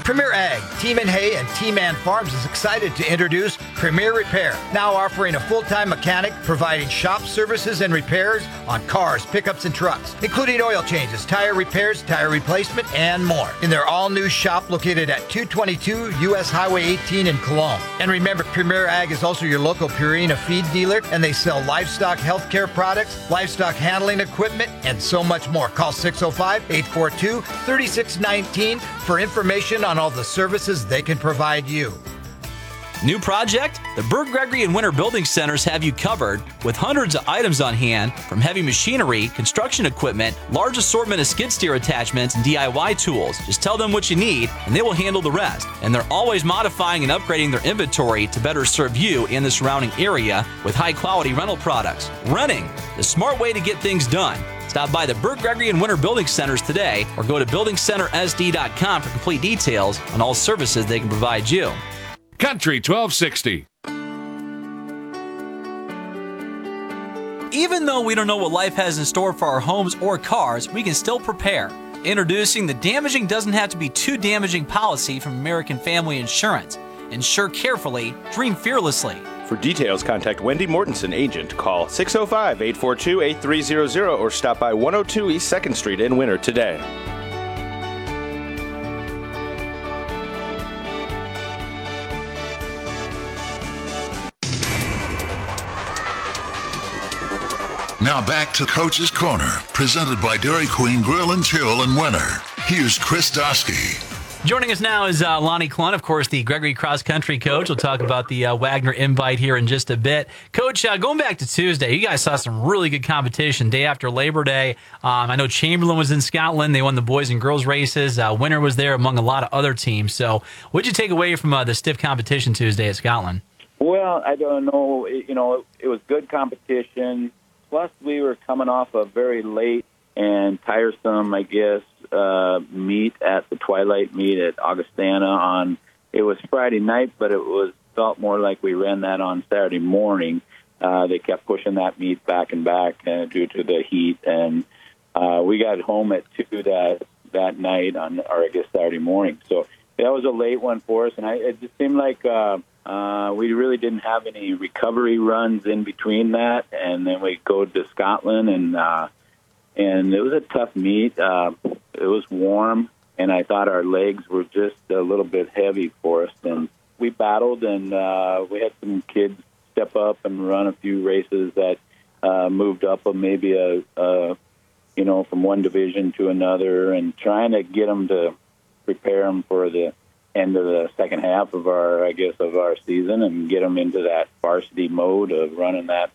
Premier Ag, Team and Hay, and T-Man Farms is excited to introduce Premier Repair, now offering a full-time mechanic providing shop services and repairs on cars, pickups, and trucks, including oil changes, tire repairs, tire replacement, and more. In their all-new shop located at 222 U.S. Highway 18 in Cologne. And remember, Premier Ag is also your local Purina feed dealer, and they sell livestock healthcare products, livestock handling equipment, and so much more. Call 605-842-3619 for information on all the services they can provide you. New project? The Burt Gregory and Winter Building Centers have you covered with hundreds of items on hand, from heavy machinery, construction equipment, large assortment of skid steer attachments, and DIY tools. Just tell them what you need, and they will handle the rest. And they're always modifying and upgrading their inventory to better serve you and the surrounding area with high-quality rental products. Renting, the smart way to get things done. Stop by the Burt Gregory and Winter Building Centers today, or go to buildingcentersd.com for complete details on all services they can provide you. Country 1260. Even though we don't know what life has in store for our homes or cars, we can still prepare. Introducing the Damaging Doesn't Have to Be Too Damaging policy from American Family Insurance. Insure carefully, dream fearlessly. For details, contact Wendy Mortensen, agent. Call 605-842-8300 or stop by 102 East 2nd Street in Winter today. Now back to Coach's Corner, presented by Dairy Queen Grill and Chill in Winter. Here's Chris Dosky. Joining us now is Lonnie Clunn, of course, the Gregory Cross Country coach. We'll talk about the Wagner invite here in just a bit. Coach, going back to Tuesday, you guys saw some really good competition day after Labor Day. I know Chamberlain was in Scotland. They won the boys and girls races. Winter was there among a lot of other teams. So what did you take away from the stiff competition Tuesday at Scotland? Well, I don't know. It was good competition. Plus, we were coming off a very late and tiresome, I guess, meet at the Twilight meet at Augustana it was Friday night, but it felt more like we ran that on Saturday morning. They kept pushing that meet back and back due to the heat, and we got home at 2 that night Saturday morning. So that was a late one for us, and it just seemed like we really didn't have any recovery runs in between that, and then we go to Scotland, and it was a tough meet. It was warm, and I thought our legs were just a little bit heavy for us. And we battled, and we had some kids step up and run a few races that moved up maybe from one division to another, and trying to get them to prepare them for the end of the second half of our season and get them into that varsity mode of running that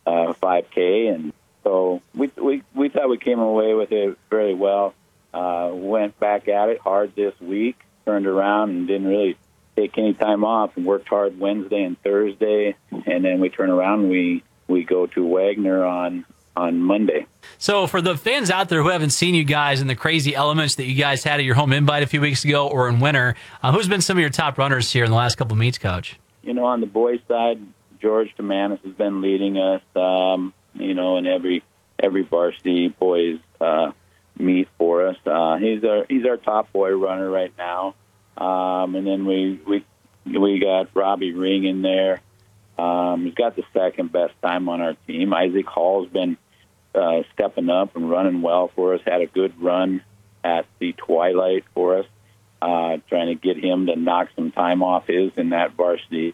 5K. And so we thought we came away with it very well. Went back at it hard this week, turned around and didn't really take any time off, and worked hard Wednesday and Thursday, and then we turn around and we go to Wagner on Monday. So for the fans out there who haven't seen you guys in the crazy elements that you guys had at your home invite a few weeks ago or in Winter, who's been some of your top runners here in the last couple of meets, Coach? On the boys' side, George Tamanis has been leading us, in every varsity boys meet for us. He's our top boy runner right now. And then we got Robbie Ring in there. He's got the second best time on our team. Isaac Hall's been stepping up and running well for us. Had a good run at the Twilight for us, trying to get him to knock some time off his in that varsity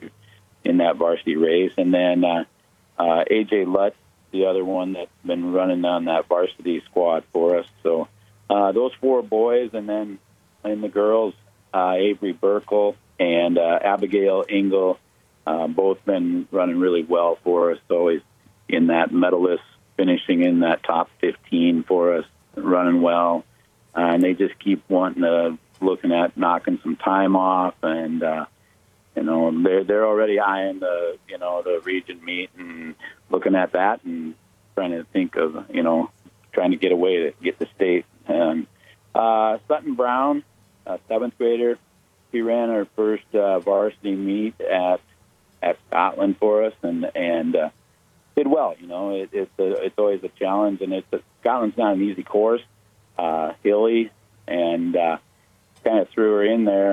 race. And then AJ Lutz, the other one that's been running on that varsity squad for us. So those four boys, and then in the girls, Avery Burkle and Abigail Engel, both been running really well for us. Always in that medalist, finishing in that top 15 for us, running well. And they just keep looking at knocking some time off, and they're already eyeing the region meet and looking at that and trying to think of trying to get away to get the state. And Sutton Brown, a 7th grader, he ran our first varsity meet at Scotland for us, and did well. It's always a challenge, and Scotland's not an easy course, hilly, and kind of threw her in there.